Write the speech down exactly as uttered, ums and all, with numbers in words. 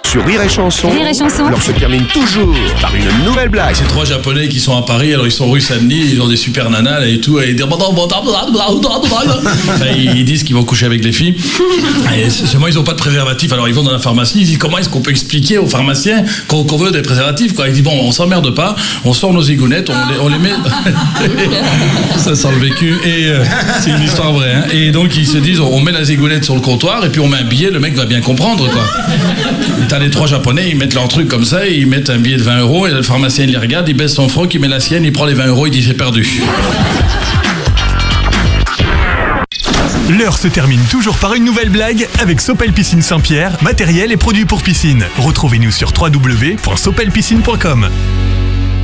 Sur Rire et Chanson, Rire et Chanson. l'heure se termine toujours par une nouvelle blague. C'est trois Japonais qui sont à Paris, alors ils sont rue Saint-Denis, ils ont des super nanas là, et tout, et ils disent, enfin, ils disent qu'ils vont coucher avec les filles. Et seulement ils n'ont pas de préservatif, alors ils vont dans la pharmacie, ils disent comment est-ce qu'on peut expliquer aux pharmaciens qu'on, qu'on veut des préservatifs quoi. Ils disent bon, on s'emmerde pas, on sort nos zigounettes, on les, on les met. Ça sent le vécu, et euh, c'est une histoire vraie. Hein. Et donc ils se disent on met la zigounette sur le comptoir, et puis on met un billet, le mec va bien comprendre quoi. Et t'as les trois Japonais, ils mettent leur truc comme ça, et ils mettent un billet de vingt euros, et le pharmacien il les regarde, il baisse son froc, il met la sienne, il prend les vingt euros, il dit c'est perdu. L'heure se termine toujours par une nouvelle blague avec Sopel Piscine Saint-Pierre, matériel et produits pour piscine. Retrouvez-nous sur w w w point sopel piscine point com.